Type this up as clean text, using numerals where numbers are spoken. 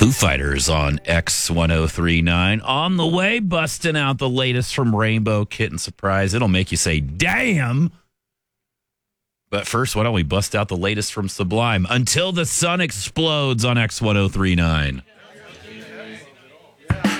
Foo Fighters on X1039. On the way, busting out the latest from Rainbow Kitten Surprise. It'll make you say, damn. But first, why don't we bust out the latest from Sublime? Until the Sun Explodes on X1039.